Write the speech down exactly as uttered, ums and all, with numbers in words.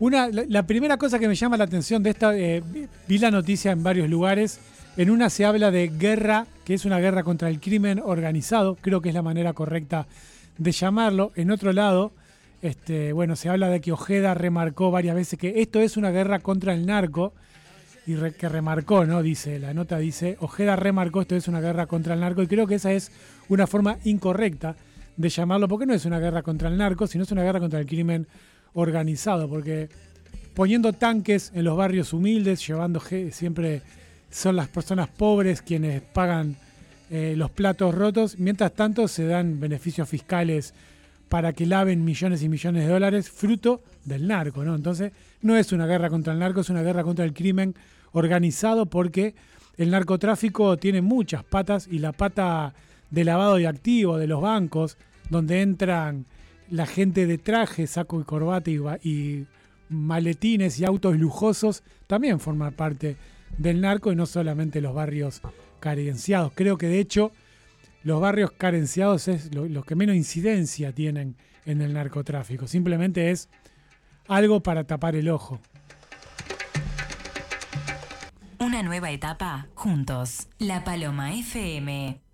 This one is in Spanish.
Una, la, la primera cosa que me llama la atención de esta, eh, vi, vi la noticia en varios lugares. En una se habla de guerra, que es una guerra contra el crimen organizado, creo que es la manera correcta de llamarlo. En otro lado, este, bueno, se habla de que Ojeda remarcó varias veces que esto es una guerra contra el narco, y re, que remarcó, ¿no? Dice, la nota dice, Ojeda remarcó esto es una guerra contra el narco, y creo que esa es una forma incorrecta de llamarlo, porque no es una guerra contra el narco, sino es una guerra contra el crimen organizado, porque poniendo tanques en los barrios humildes, llevando siempre son las personas pobres quienes pagan eh, los platos rotos, mientras tanto se dan beneficios fiscales para que laven millones y millones de dólares, fruto del narco, ¿no? Entonces, no es una guerra contra el narco, es una guerra contra el crimen organizado, porque el narcotráfico tiene muchas patas, y la pata de lavado de activos de los bancos, donde entran la gente de traje, saco y corbata y, y maletines y autos lujosos, también forma parte del narco, y no solamente los barrios carenciados. Creo que de hecho los barrios carenciados es lo, lo que menos incidencia tienen en el narcotráfico. Simplemente es algo para tapar el ojo. Una nueva etapa juntos. La Paloma F M.